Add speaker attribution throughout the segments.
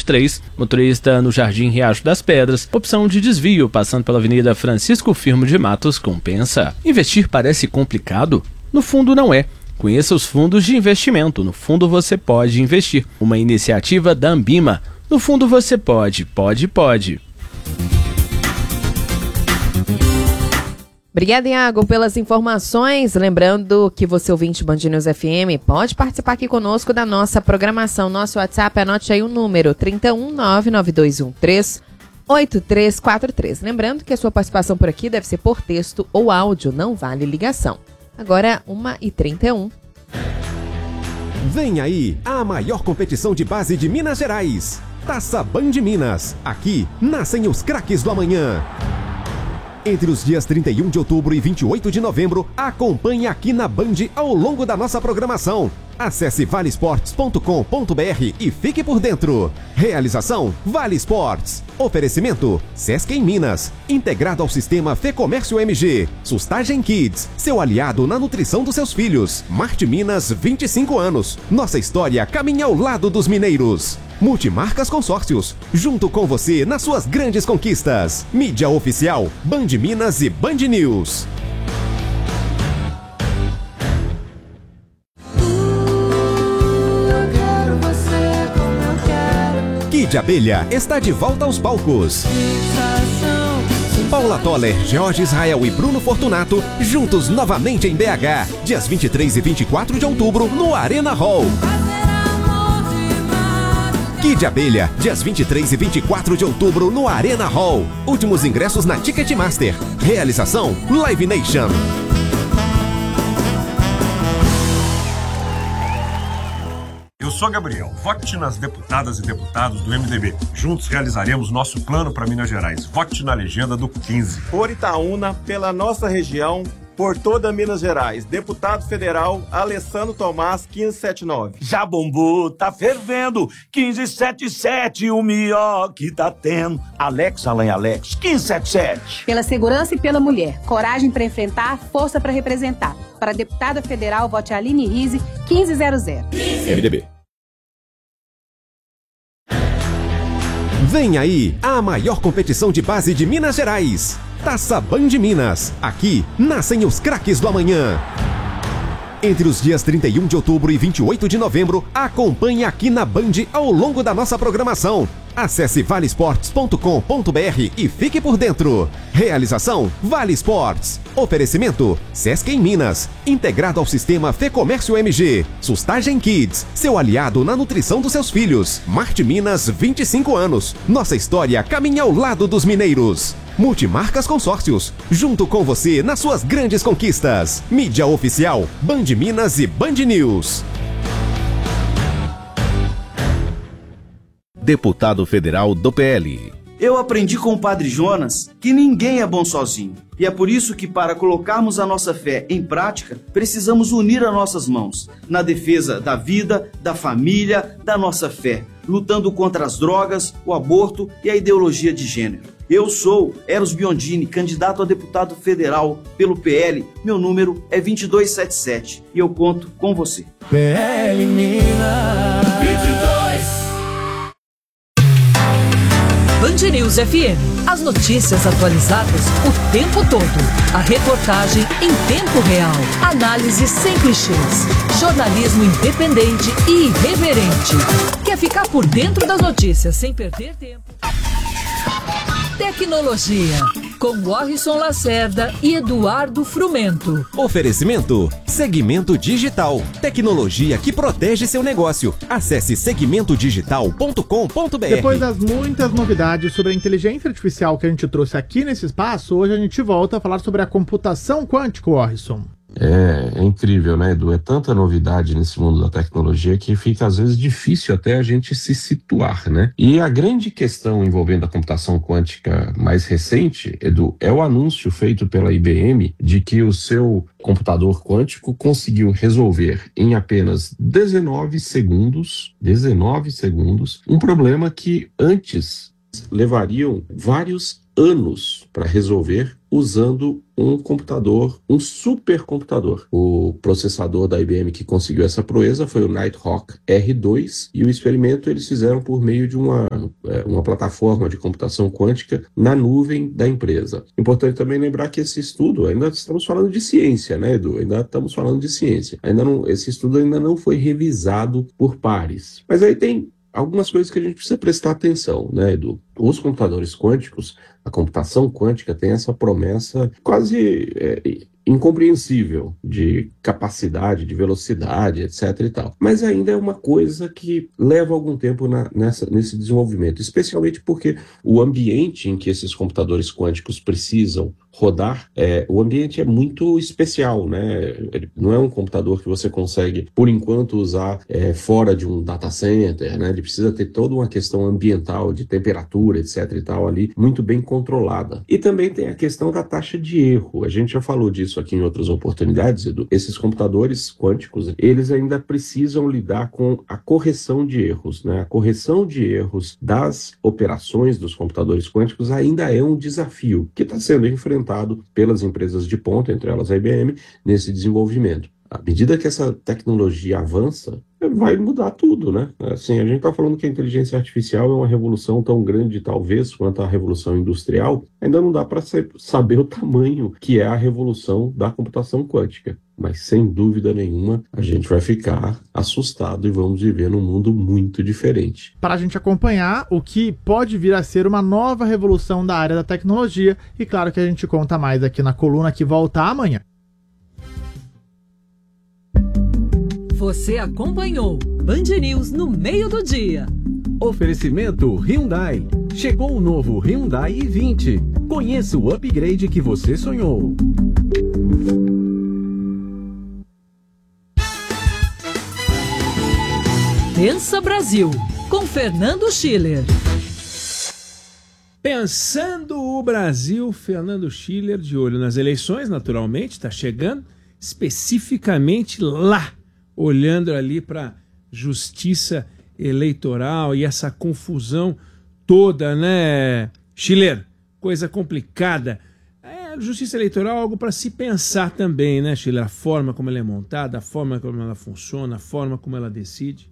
Speaker 1: 23, motorista no Jardim Riacho das Pedras, opção de desvio passando pela Avenida Francisco Firmo de Matos compensa. Investir parece complicado? No fundo não é. Conheça os fundos de investimento. No Fundo Você Pode Investir, uma iniciativa da Ambima. No Fundo Você pode.
Speaker 2: Obrigada, Iago, pelas informações. Lembrando que você, ouvinte Band News FM, pode participar aqui conosco da nossa programação. Nosso WhatsApp, anote aí o número 31992138343. Lembrando que a sua participação por aqui deve ser por texto ou áudio, não vale ligação. Agora, 1h31.
Speaker 3: Vem aí a maior competição de base de Minas Gerais. Taça Band Minas. Aqui nascem os craques do amanhã. Entre os dias 31 de outubro e 28 de novembro, acompanhe aqui na Band ao longo da nossa programação. Acesse valesports.com.br e fique por dentro. Realização Vale Esportes. Oferecimento Sesc em Minas. Integrado ao sistema Fê Comércio MG. Sustagem Kids. Seu aliado na nutrição dos seus filhos. Marte Minas, 25 anos. Nossa história caminha ao lado dos mineiros. Multimarcas Consórcios. Junto com você nas suas grandes conquistas. Mídia oficial Band Minas e Band News. Kid Abelha está de volta aos palcos. Paula Toller, Jorge Israel e Bruno Fortunato juntos novamente em BH, dias 23 e 24 de outubro no Arena Hall. Kid Abelha, dias 23 e 24 de outubro no Arena Hall. Últimos ingressos na Ticketmaster. Realização Live Nation.
Speaker 4: Eu sou Gabriel. Vote nas deputadas e deputados do MDB. Juntos realizaremos nosso plano para Minas Gerais. Vote na legenda do 15.
Speaker 5: Por Itaúna, pela nossa região, por toda Minas Gerais. Deputado Federal Alessandro Tomás, 1579.
Speaker 6: Já bombou, tá fervendo. 1577, o melhor que tá tendo. Alex Alain Alex, 1577.
Speaker 7: Pela segurança e pela mulher. Coragem para enfrentar, força para representar. Para deputada federal, vote Aline Rize, 1500.
Speaker 3: MDB. Vem aí a maior competição de base de Minas Gerais. Taça Band Minas. Aqui nascem os craques do amanhã. Entre os dias 31 de outubro e 28 de novembro, acompanhe aqui na Band ao longo da nossa programação. Acesse valesports.com.br e fique por dentro. Realização Vale Esportes. Oferecimento Sesc em Minas. Integrado ao sistema Fê Comércio MG. Sustagem Kids. Seu aliado na nutrição dos seus filhos. Marte Minas, 25 anos. Nossa história caminha ao lado dos mineiros. Multimarcas Consórcios. Junto com você nas suas grandes conquistas. Mídia oficial Band Minas e Band News.
Speaker 8: Deputado federal do PL.
Speaker 9: Eu aprendi com o Padre Jonas que ninguém é bom sozinho. E é por isso que, para colocarmos a nossa fé em prática, precisamos unir as nossas mãos na defesa da vida, da família, da nossa fé, lutando contra as drogas, o aborto e a ideologia de gênero. Eu sou Eros Biondini, candidato a deputado federal pelo PL. Meu número é 2277 e eu conto com você.
Speaker 6: PL Minas 22.
Speaker 10: Band News FM. As notícias atualizadas o tempo todo. A reportagem em tempo real. Análise sem clichês. Jornalismo independente e irreverente. Quer ficar por dentro das notícias sem perder tempo? Tecnologia, com Warrison Lacerda e Eduardo Frumento.
Speaker 3: Oferecimento Segmento Digital. Tecnologia que protege seu negócio. Acesse segmentodigital.com.br.
Speaker 11: Depois das muitas novidades sobre a inteligência artificial que a gente trouxe aqui nesse espaço, hoje a gente volta a falar sobre a computação quântica, Warrison.
Speaker 12: É incrível, né, Edu? É tanta novidade nesse mundo da tecnologia que fica, às vezes, difícil até a gente se situar, né? E a grande questão envolvendo a computação quântica mais recente, Edu, é o anúncio feito pela IBM de que o seu computador quântico conseguiu resolver em apenas 19 segundos, um problema que antes levariam vários anos para resolver usando um computador, um supercomputador. O processador da IBM que conseguiu essa proeza foi o Nighthawk R2, e o experimento eles fizeram por meio de uma plataforma de computação quântica na nuvem da empresa. Importante também lembrar que esse estudo, ainda estamos falando de ciência, né, Edu? Ainda estamos falando de ciência. Esse estudo ainda não foi revisado por pares. Mas aí tem algumas coisas que a gente precisa prestar atenção, né, Edu? Os computadores quânticos, a computação quântica tem essa promessa quase incompreensível de capacidade, de velocidade, etc. e tal. Mas ainda é uma coisa que leva algum tempo nesse desenvolvimento, especialmente porque o ambiente em que esses computadores quânticos precisam rodar, o ambiente é muito especial, né? Ele não é um computador que você consegue, por enquanto, usar fora de um data center, né? Ele precisa ter toda uma questão ambiental, de temperatura, etc. e tal, ali, muito bem controlada. E também tem a questão da taxa de erro. A gente já falou disso aqui em outras oportunidades, Edu. Esses computadores quânticos, eles ainda precisam lidar com a correção de erros, né? A correção de erros das operações dos computadores quânticos ainda é um desafio que está sendo enfrentado pelas empresas de ponta, entre elas a IBM, nesse desenvolvimento. À medida que essa tecnologia avança, vai mudar tudo, né? Assim, a gente está falando que a inteligência artificial é uma revolução tão grande, talvez, quanto a revolução industrial. Ainda não dá para saber o tamanho que é a revolução da computação quântica. Mas, sem dúvida nenhuma, a gente vai ficar assustado e vamos viver num mundo muito diferente.
Speaker 11: Para a gente acompanhar o que pode vir a ser uma nova revolução da área da tecnologia, e claro que a gente conta mais aqui na coluna que volta amanhã.
Speaker 10: Você acompanhou Band News no meio do dia.
Speaker 3: Oferecimento Hyundai. Chegou o novo Hyundai i20. Conheça o upgrade que você sonhou.
Speaker 10: Pensa Brasil, com Fernando Schiller.
Speaker 1: Pensando o Brasil, Fernando Schiller, de olho nas eleições, naturalmente, está chegando especificamente lá, olhando ali para justiça eleitoral e essa confusão toda, né, Schiller? Coisa complicada. Justiça eleitoral é algo para se pensar também, né, Schiller? A forma como ela é montada, a forma como ela funciona, a forma como ela decide.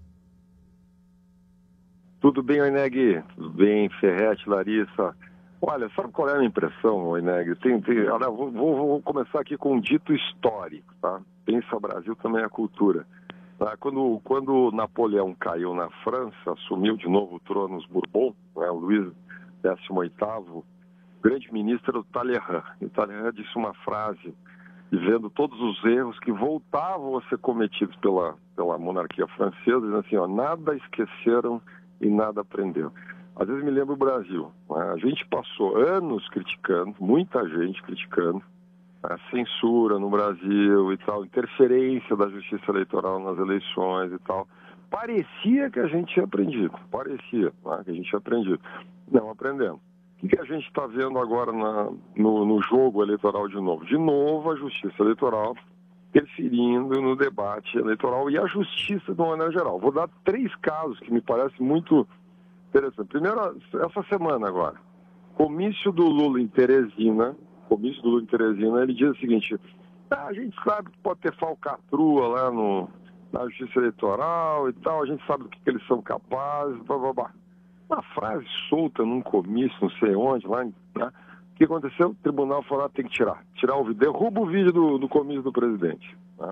Speaker 13: Tudo bem, Oineg? Tudo bem, Ferretti, Larissa? Olha, sabe qual é a minha impressão, Oineg? Olha, vou começar aqui com um dito histórico, tá? Pensa Brasil também é cultura. Quando Napoleão caiu na França, assumiu de novo o trono os Bourbon, né, o Luís XVIII, o grande ministro era o Talleyrand. E o Talleyrand disse uma frase, dizendo todos os erros que voltavam a ser cometidos pela monarquia francesa, dizendo assim, ó, nada esqueceram e nada aprenderam. Às vezes me lembra o Brasil, né? A gente passou anos criticando, muita gente criticando, a censura no Brasil e tal, interferência da justiça eleitoral nas eleições e tal. Parecia que a gente tinha aprendido, Não aprendemos. O que a gente está vendo agora no jogo eleitoral de novo? De novo a justiça eleitoral interferindo no debate eleitoral e a justiça de uma maneira geral. Vou dar 3 casos que me parecem muito interessantes. Primeiro, essa semana agora, comício do Lula em Teresina, ele diz o seguinte, a gente sabe que pode ter falcatrua lá na justiça eleitoral e tal, a gente sabe do que eles são capazes, blá, blá, blá. Uma frase solta num comício, não sei onde, lá, né? O que aconteceu? O tribunal falou, tem que tirar o vídeo, derruba o vídeo do comício do presidente. Né?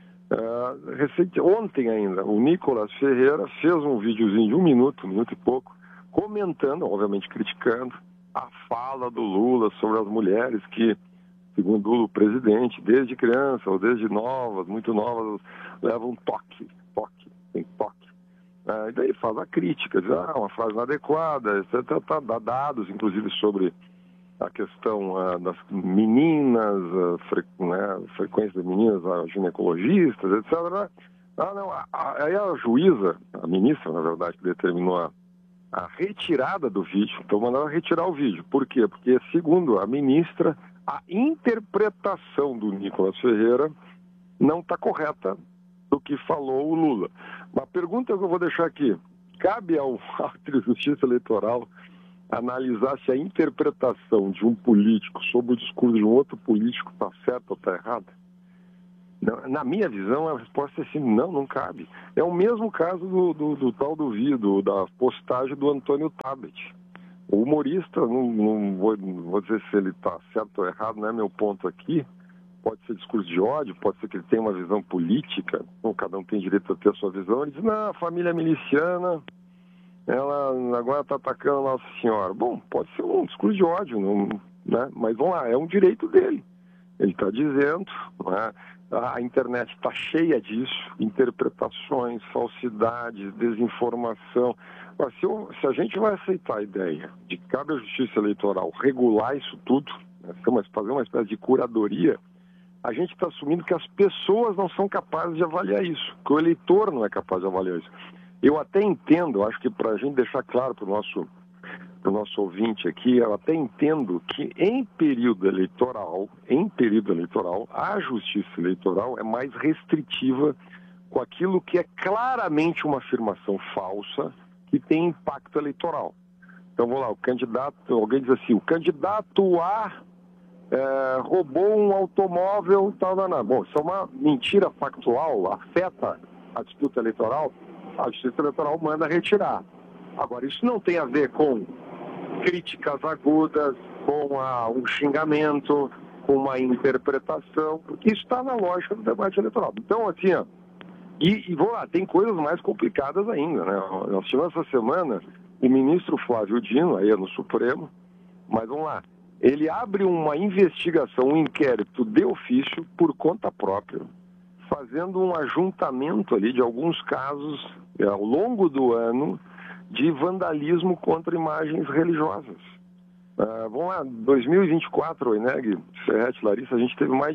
Speaker 13: Ontem ainda, o Nicolas Ferreira fez um videozinho de 1 minuto e pouco, comentando, obviamente criticando, a fala do Lula sobre as mulheres que, segundo o presidente, desde criança ou desde novas, muito novas, levam toque. E daí faz a crítica, diz, uma frase inadequada, dá dados, inclusive, sobre a questão das meninas, frequência das meninas, ginecologistas, etc. Aí a juíza, a ministra, na verdade, que determinou a retirada do vídeo, então mandaram retirar o vídeo. Por quê? Porque, segundo a ministra, a interpretação do Nicolas Ferreira não está correta do que falou o Lula. Uma pergunta que eu vou deixar aqui, cabe ao árbitro de justiça eleitoral analisar se a interpretação de um político sobre o discurso de um outro político está certa ou está errada? Na minha visão, a resposta é sim, não cabe. É o mesmo caso do tal do vídeo, da postagem do Antônio Tabet. O humorista, não vou dizer se ele está certo ou errado, não é meu ponto aqui. Pode ser discurso de ódio, pode ser que ele tenha uma visão política, cada um tem direito a ter a sua visão. Ele diz, não, a família miliciana, ela agora está atacando a Nossa Senhora. Bom, pode ser um discurso de ódio, né? Mas vamos lá, é um direito dele. Ele está dizendo, né? A internet está cheia disso, interpretações, falsidades, desinformação. Mas se a gente vai aceitar a ideia de que cabe à Justiça Eleitoral regular isso tudo, né, fazer uma espécie de curadoria, a gente está assumindo que as pessoas não são capazes de avaliar isso, que o eleitor não é capaz de avaliar isso. Eu até entendo, acho que para a gente deixar claro para o nosso ouvinte aqui, eu até entendo que em período eleitoral, a Justiça Eleitoral é mais restritiva com aquilo que é claramente uma afirmação falsa que tem impacto eleitoral. Então, vamos lá, alguém diz assim, o candidato A roubou um automóvel, tal. Bom, isso é uma mentira factual, afeta a disputa eleitoral, a Justiça Eleitoral manda retirar. Agora, isso não tem a ver com críticas agudas, com um xingamento, com uma interpretação, porque isso está na lógica do debate eleitoral. Então, assim, vamos lá, tem coisas mais complicadas ainda, né? Nós tivemos essa semana o ministro Flávio Dino, aí no Supremo, mas vamos lá, ele abre uma investigação, um inquérito de ofício por conta própria, fazendo um ajuntamento ali de alguns casos ao longo do ano de vandalismo contra imagens religiosas. Vamos lá, 2024, Eneg, Ferretti, Larissa, a gente teve mais de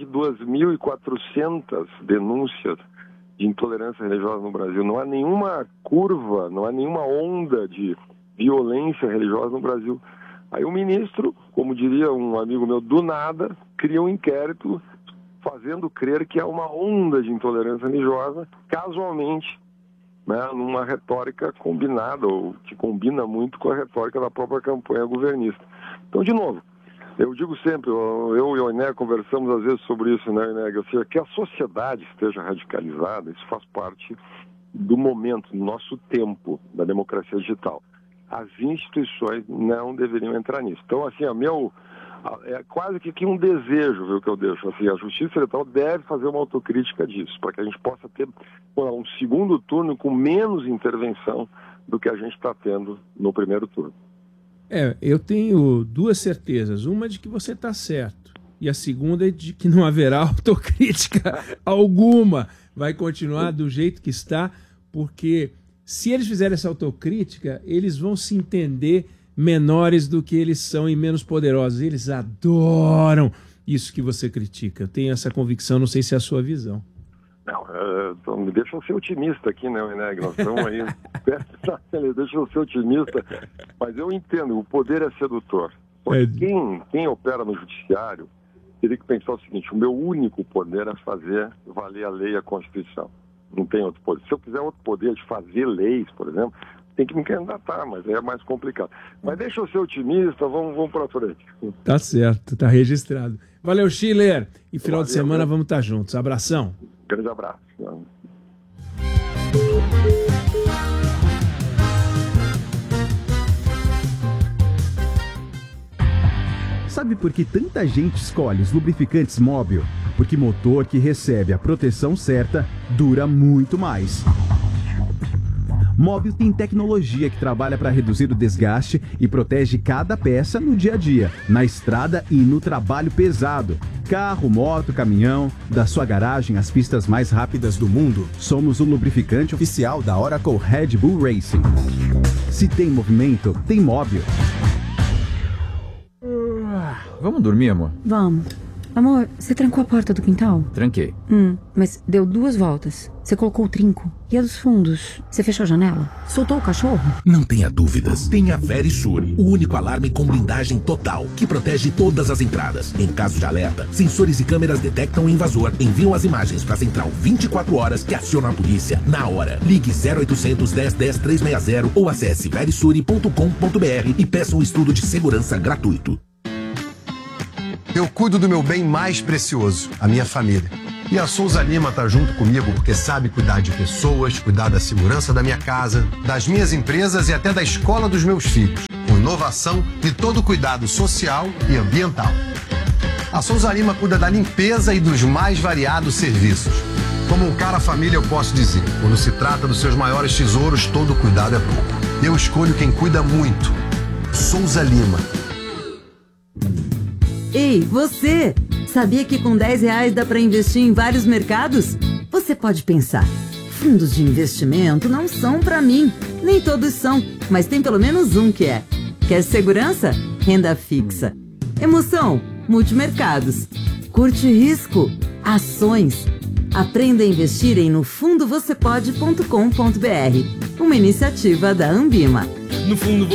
Speaker 13: 2.400 denúncias de intolerância religiosa no Brasil. Não há nenhuma curva, não há nenhuma onda de violência religiosa no Brasil. Aí o ministro, como diria um amigo meu, do nada, cria um inquérito fazendo crer que há uma onda de intolerância religiosa, casualmente, né, numa retórica combinada, ou que combina muito com a retórica da própria campanha governista. Então, de novo, eu digo sempre, eu e o Eneg conversamos às vezes sobre isso, né, Eneg? Ou seja, que a sociedade esteja radicalizada, isso faz parte do momento, do nosso tempo da democracia digital. As instituições não deveriam entrar nisso. Então, assim, é quase que um desejo, viu, que eu deixo. Assim, a Justiça Eleitoral deve fazer uma autocrítica disso, para que a gente possa ter um segundo turno com menos intervenção do que a gente está tendo no primeiro turno.
Speaker 14: Eu tenho duas certezas. Uma de que você está certo e a segunda é de que não haverá autocrítica alguma. Vai continuar do jeito que está, porque se eles fizerem essa autocrítica, eles vão se entender menores do que eles são e menos poderosos. Eles adoram isso que você critica. Eu tenho essa convicção, não sei se é a sua visão.
Speaker 13: Não, então me deixa eu ser otimista aqui, né, Eneg? Nós estamos aí, deixa eu ser otimista, mas eu entendo, o poder é sedutor. Quem opera no judiciário teria que pensar o seguinte, o meu único poder é fazer valer a lei e a Constituição. Não tem outro poder. Se eu quiser outro poder de fazer leis, por exemplo, tem que me candidatar, mas aí é mais complicado. Mas deixa eu ser otimista, vamos para frente.
Speaker 14: Tá certo, tá registrado. Valeu, Schiller. E final de semana vamos estar juntos. Abração.
Speaker 13: Grande abraço.
Speaker 15: Sabe por que tanta gente escolhe os lubrificantes Móbil? Porque motor que recebe a proteção certa dura muito mais. Móbil tem tecnologia que trabalha para reduzir o desgaste e protege cada peça no dia a dia, na estrada e no trabalho pesado. Carro, moto, caminhão, da sua garagem às pistas mais rápidas do mundo. Somos o lubrificante oficial da Oracle Red Bull Racing. Se tem movimento, tem Móbil.
Speaker 16: Vamos dormir, amor?
Speaker 17: Vamos.
Speaker 16: Amor, você trancou a porta do quintal?
Speaker 17: Tranquei.
Speaker 16: Mas deu 2 voltas. Você colocou o trinco. E a dos fundos? Você fechou a janela? Soltou o cachorro?
Speaker 18: Não tenha dúvidas. Tem a Verisure, o único alarme com blindagem total, que protege todas as entradas. Em caso de alerta, sensores e câmeras detectam o invasor, enviam as imagens para a central 24 horas que aciona a polícia na hora. Ligue 0800 10 10 360 ou acesse verisure.com.br e peça um estudo de segurança gratuito.
Speaker 19: Eu cuido do meu bem mais precioso, a minha família. E a Souza Lima tá junto comigo porque sabe cuidar de pessoas, cuidar da segurança da minha casa, das minhas empresas e até da escola dos meus filhos, com inovação e todo cuidado social e ambiental. A Souza Lima cuida da limpeza e dos mais variados serviços. Como um cara família, eu posso dizer, quando se trata dos seus maiores tesouros, todo cuidado é pouco. Eu escolho quem cuida muito. Souza Lima.
Speaker 20: Ei, você! Sabia que com R$10 dá para investir em vários mercados? Você pode pensar, fundos de investimento não são para mim. Nem todos são, mas tem pelo menos um que é. Quer segurança? Renda fixa. Emoção? Multimercados. Curte risco? Ações. Aprenda a investir em nofundovocepode.com.br. Uma iniciativa da Ambima.
Speaker 21: No fundo